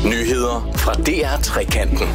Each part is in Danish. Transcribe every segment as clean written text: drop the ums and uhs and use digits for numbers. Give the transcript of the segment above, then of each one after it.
Nyheder fra DR Trekanten.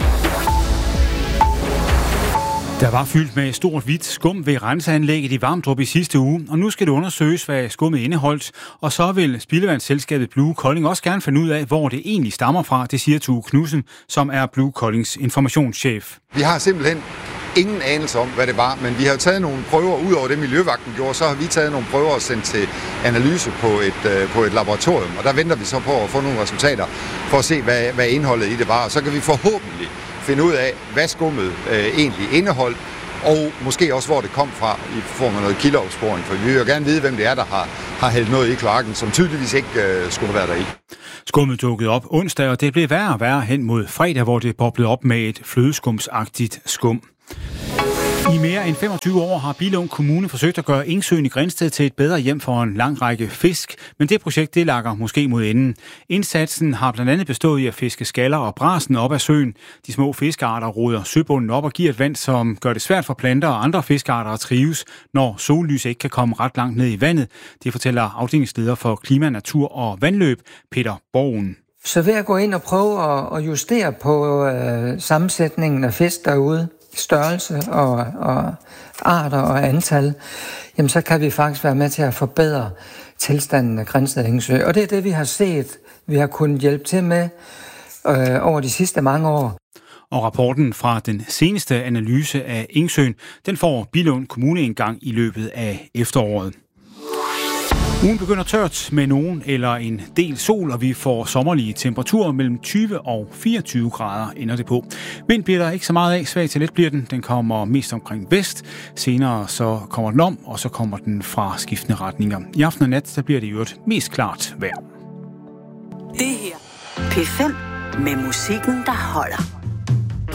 Der var fyldt med stort hvidt skum ved renseanlægget i Vamdrup i sidste uge, og nu skal det undersøges, hvad skummet indeholdt, og så vil spildevandsselskabet Blue Kolding også gerne finde ud af, hvor det egentlig stammer fra, det siger Tue Knudsen, som er Blue Koldings informationschef. Vi har simpelthen ingen anelse om, hvad det var, men vi har taget nogle prøver, ud over det Miljøvagten gjorde, så har vi taget nogle prøver og sendt til analyse på et laboratorium, og der venter vi så på at få nogle resultater for at se, hvad indholdet i det var, og så kan vi forhåbentlig finde ud af, hvad skummet egentlig indeholdt, og måske også, hvor det kom fra i form af noget kildeopsporing, for vi vil jo gerne vide, hvem det er, der har hældt noget i kloakken, som tydeligvis ikke skulle være der i. Skummet dukkede op onsdag, og det blev værre og værre hen mod fredag, hvor det boblede op med et flødeskumsagtigt skum. I mere end 25 år har Billund Kommune forsøgt at gøre Engsøen i Grindsted til et bedre hjem for en lang række fisk, men det projekt det lakker måske mod enden. Indsatsen har blandt andet bestået i at fiske skaller og brasen op af søen. De små fiskearter roder søbunden op og giver et vand, som gør det svært for planter og andre fiskearter at trives, når sollys ikke kan komme ret langt ned i vandet. Det fortæller afdelingsleder for Klima, Natur og Vandløb, Peter Borgen. Så ved at gå ind og prøve at justere på sammensætningen af fisk derude, størrelse og arter og antal, jamen så kan vi faktisk være med til at forbedre tilstanden af Grindsted Engsø. Og det er det, vi har set, vi har kunnet hjælpe til med over de sidste mange år. Og rapporten fra den seneste analyse af Engsøen, den får Billund Kommune en gang i løbet af efteråret. Ugen begynder tørt med nogen eller en del sol, og vi får sommerlige temperaturer mellem 20 og 24 grader ender det på. Vind bliver der ikke så meget af, svag til let bliver den. Den kommer mest omkring vest. Senere så kommer den om, og så kommer den fra skiftende retninger. I aften og nat der bliver det i øvrigt mest klart vejr. Det her P5 med musikken, der holder.